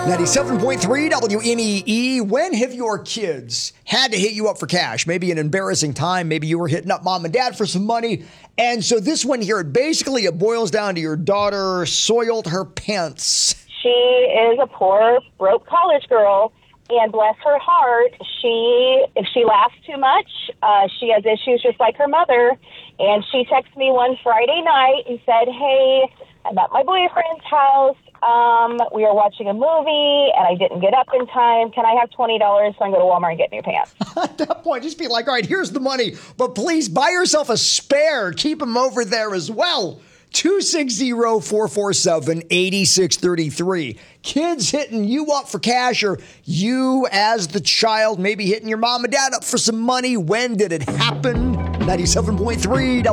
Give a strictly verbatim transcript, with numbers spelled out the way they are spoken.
ninety-seven point three W N E E. When have your kids had to hit you up for cash? Maybe an embarrassing time. Maybe you were hitting up mom and dad for some money. And so this one here, basically it boils down to your daughter soiled her pants. She is a poor, broke college girl. And bless her heart, she, if she laughs too much, uh, she has issues just like her mother. And she texted me one Friday night and said, hey, I'm at my boyfriend's house. Um, we are watching a movie, and I didn't get up in time. Can I have twenty dollars so I can go to Walmart and get new pants? At that point, just be like, all right, here's the money, but please buy yourself a spare. Keep them over there as well. two six zero, four four seven, eight six three three. Kids hitting you up for cash, or you as the child maybe hitting your mom and dad up for some money. When did it happen? ninety-seven point three